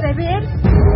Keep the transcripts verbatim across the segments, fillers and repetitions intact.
HIV AIDS.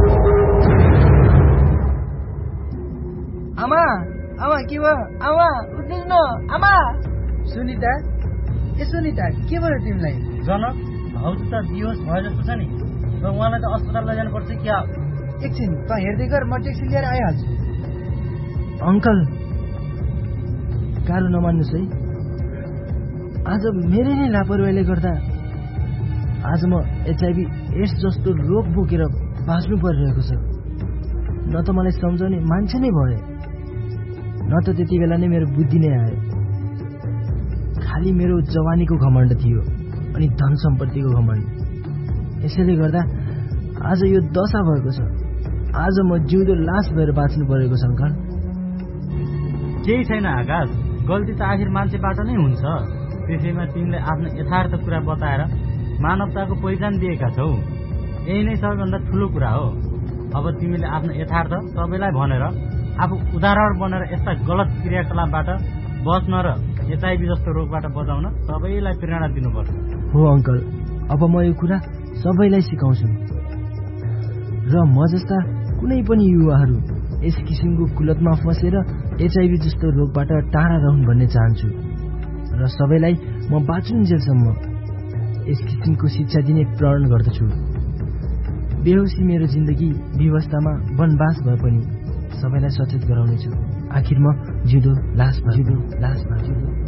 आमा आमा के भयो आमा उठ्नुस् न आमा। सुनिता ए सुनिता के भयो तिमीलाई? जनक भाउजू त बिहोस भयो जस्तो छ नि, र उहाँलाई त अस्पताल लैजानु पर्छ क्या। एकछिन त हेर्दै गर, म ट्याक्सी लिएर आइहाल्छु। अङ्कल गाह्रो नमान्नुहोस् है, आज मेरै नै लापरवाहीले गर्दा आज म एचआईभी एड्स जस्तो रोग बोकेर बाँच्नु परिरहेको छ। न त मलाई सम्झाउने मान्छे नै भए, न त त्यति बेला नै मेरो बुद्धि नै आयो। खालि मेरो जवानीको घमण्ड थियो अनि धन सम्पत्तिको घमण्ड। यसैले गर्दा आज यो दशा भएको छ। आज म जिउँदो लास भएर बाँच्नु परेको छ अङ्कल। केही छैन आकाश, गल्ती त आखिर मान्छेबाट नै हुन्छ। त्यसैमा तिमीले आफ्नो यथार्थ कुरा बताएर मानवताको पहिचान दिएका छौ, यही नै सबैभन्दा ठुलो कुरा हो। अब तिमीले आफ्नो यथार्थ सबैलाई भनेर आफू उदाहरण बनेर यस्ता गलत क्रियाकलापबाट बच्न र एचआईभी जस्तो रोगबाट बचाउन सबैलाई प्रेरणा दिनुपर्छ। हो अङ्कल, अब म यो कुरा सबैलाई सिकाउँछु र म जस्ता कुनै पनि युवाहरू यस किसिमको कुलतमा फसेर एचआईभी जस्तो रोगबाट टाढा रहन् भन्ने चाहन्छु र सबैलाई म बाँचुन्जेलसम्म यस किसिमको शिक्षा दिने प्रण गर्दछु। बेहोसी मेरो जिन्दगी व्यवस्थामा वनवास भए पनि सबैलाई सचेत गराउनेछु। आखिर म जिउँदो लास जिउँदो लास जिउँदो